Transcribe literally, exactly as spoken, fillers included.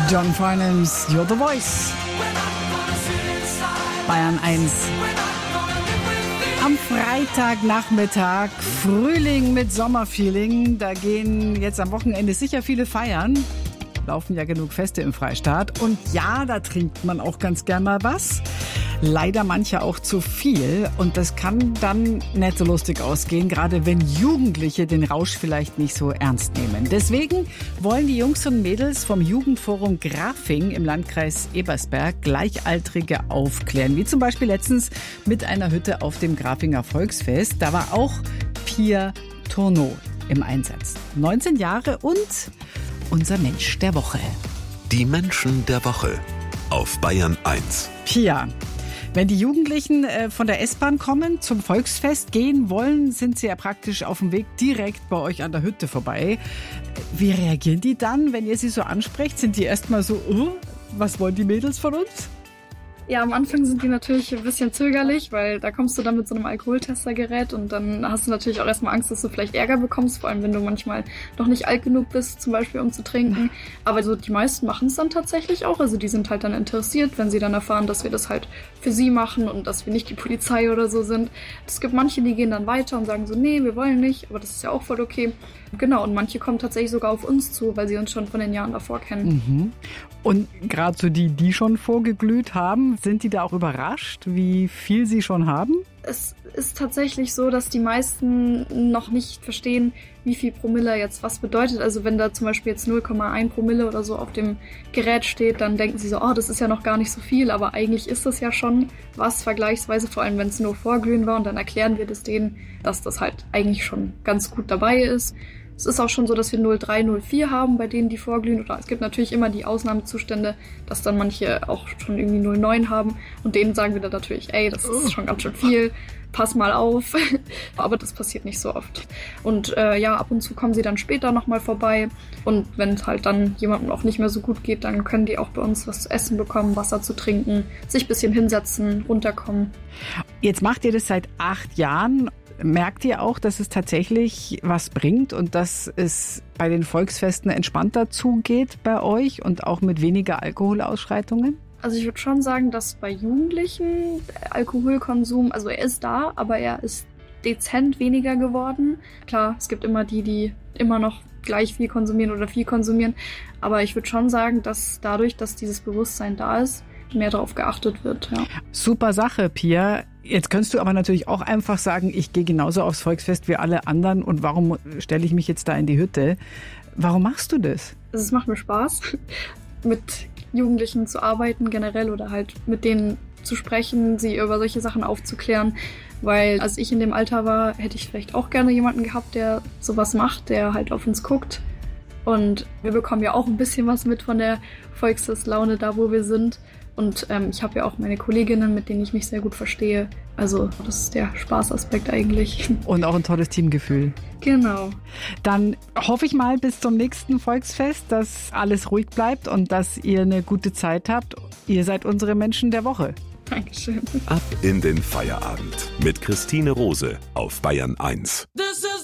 John Farnham's You're the Voice. Bayern eins. Am Freitagnachmittag, Frühling mit Sommerfeeling. Da gehen jetzt am Wochenende sicher viele feiern. Laufen ja genug Feste im Freistaat. Und ja, da trinkt man auch ganz gern mal was. Leider manche auch zu viel. Und das kann dann nicht so lustig ausgehen, gerade wenn Jugendliche den Rausch vielleicht nicht so ernst nehmen. Deswegen wollen die Jungs und Mädels vom Jugendforum Grafing im Landkreis Ebersberg Gleichaltrige aufklären. Wie zum Beispiel letztens mit einer Hütte auf dem Grafinger Volksfest. Da war auch Pia Tourneau im Einsatz. neunzehn Jahre und unser Mensch der Woche. Die Menschen der Woche auf Bayern eins. Pia, wenn die Jugendlichen äh, von der S-Bahn kommen, zum Volksfest gehen wollen, sind sie ja praktisch auf dem Weg direkt bei euch an der Hütte vorbei. Wie reagieren die dann, wenn ihr sie so ansprecht? Sind die erstmal so, oh, was wollen die Mädels von uns? Ja, am Anfang sind die natürlich ein bisschen zögerlich, weil da kommst du dann mit so einem Alkoholtestergerät und dann hast du natürlich auch erstmal Angst, dass du vielleicht Ärger bekommst, vor allem wenn du manchmal noch nicht alt genug bist, zum Beispiel um zu trinken. Aber so die meisten machen es dann tatsächlich auch, also die sind halt dann interessiert, wenn sie dann erfahren, dass wir das halt für sie machen und dass wir nicht die Polizei oder so sind. Es gibt manche, die gehen dann weiter und sagen so, nee, wir wollen nicht, aber das ist ja auch voll okay. Genau, und manche kommen tatsächlich sogar auf uns zu, weil sie uns schon von den Jahren davor kennen. Mhm. Und gerade so die, die schon vorgeglüht haben, sind die da auch überrascht, wie viel sie schon haben? Es ist tatsächlich so, dass die meisten noch nicht verstehen, wie viel Promille jetzt was bedeutet. Also wenn da zum Beispiel jetzt null Komma eins Promille oder so auf dem Gerät steht, dann denken sie so, oh, das ist ja noch gar nicht so viel, aber eigentlich ist das ja schon was vergleichsweise, vor allem wenn es nur Vorglühen war und dann erklären wir das denen, dass das halt eigentlich schon ganz gut dabei ist. Es ist auch schon so, dass wir null Komma drei, null Komma vier haben, bei denen die vorglühen. Oder es gibt natürlich immer die Ausnahmezustände, dass dann manche auch schon irgendwie null Komma neun haben. Und denen sagen wir dann natürlich, ey, das ist schon ganz schön viel, pass mal auf. Aber das passiert nicht so oft. Und äh, ja, ab und zu kommen sie dann später nochmal vorbei. Und wenn es halt dann jemandem auch nicht mehr so gut geht, dann können die auch bei uns was zu essen bekommen, Wasser zu trinken, sich ein bisschen hinsetzen, runterkommen. Jetzt macht ihr das seit acht Jahren. Merkt ihr auch, dass es tatsächlich was bringt und dass es bei den Volksfesten entspannter zugeht bei euch und auch mit weniger Alkoholausschreitungen? Also ich würde schon sagen, dass bei Jugendlichen Alkoholkonsum, also er ist da, aber er ist dezent weniger geworden. Klar, es gibt immer die, die immer noch gleich viel konsumieren oder viel konsumieren, aber ich würde schon sagen, dass dadurch, dass dieses Bewusstsein da ist, mehr darauf geachtet wird. Ja. Super Sache, Pia. Jetzt könntest du aber natürlich auch einfach sagen, ich gehe genauso aufs Volksfest wie alle anderen und warum stelle ich mich jetzt da in die Hütte? Warum machst du das? Also es macht mir Spaß, mit Jugendlichen zu arbeiten generell oder halt mit denen zu sprechen, sie über solche Sachen aufzuklären, weil als ich in dem Alter war, hätte ich vielleicht auch gerne jemanden gehabt, der sowas macht, der halt auf uns guckt. Und wir bekommen ja auch ein bisschen was mit von der Volksfestlaune da, wo wir sind. Und ähm, ich habe ja auch meine Kolleginnen, mit denen ich mich sehr gut verstehe. Also das ist der Spaßaspekt eigentlich. Und auch ein tolles Teamgefühl. Genau. Dann hoffe ich mal bis zum nächsten Volksfest, dass alles ruhig bleibt und dass ihr eine gute Zeit habt. Ihr seid unsere Menschen der Woche. Dankeschön. Ab in den Feierabend mit Christine Rose auf Bayern eins.